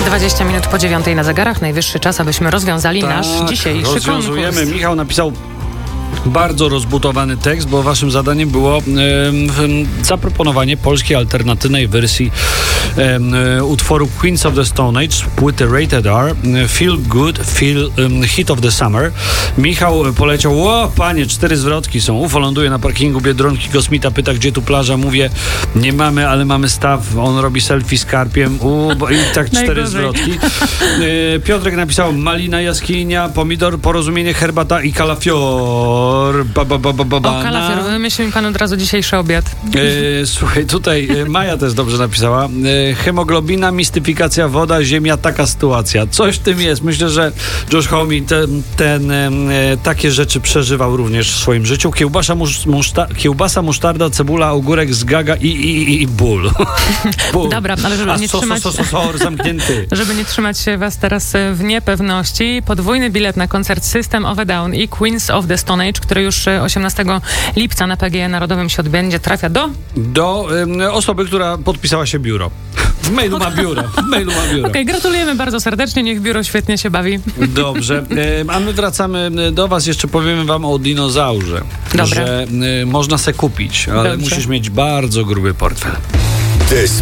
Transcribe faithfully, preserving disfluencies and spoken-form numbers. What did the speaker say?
dwadzieścia minut po dziewiątej na zegarach. Najwyższy czas, abyśmy rozwiązali tak, nasz dzisiejszy rozwiązujemy. konkurs. Michał napisał bardzo rozbudowany tekst, bo waszym zadaniem było e, zaproponowanie polskiej alternatywnej wersji e, utworu Queens of the Stone Age, płyty Rated R, Feel Good, Feel um, Hit of the Summer. Michał poleciał, o panie, cztery zwrotki są. U F O ląduje na parkingu Biedronki, Kosmita pyta, gdzie tu plaża. Mówię, nie mamy, ale mamy staw. On robi selfie z karpiem. U, bo, i tak cztery zwrotki. E, Piotrek napisał, malina, jaskinia, pomidor, porozumienie, herbata i kalafior. Ba, ba, ba, ba, ba, O, kalafior, wymyślił mi pan od razu dzisiejszy obiad. E, słuchaj, tutaj e, Maja też dobrze napisała. E, hemoglobina, mistyfikacja, woda, ziemia, taka sytuacja. Coś w tym jest. Myślę, że Josh Homme ten, ten, e, takie rzeczy przeżywał również w swoim życiu. Kiełbasa, musz, muszta, kiełbasa musztarda, cebula, ogórek z gaga i, i, i, i ból. ból. Dobra, ale żeby A nie so, trzymać... so, so, so, so, zamknięty. Żeby nie trzymać się was teraz w niepewności, podwójny bilet na koncert System of a Down i Queens of the Stone Age, który już osiemnastego lipca na P G E Narodowym się odbędzie, trafia do... Do y, osoby, która podpisała się biuro. W mailu ma biuro. W mailu ma biuro. Okej, okay, gratulujemy bardzo serdecznie, niech biuro świetnie się bawi. Dobrze, y, a my wracamy do was, jeszcze powiemy wam o dinozaurze. Dobra. Że y, można se kupić, ale Dobrze. musisz mieć bardzo gruby portfel.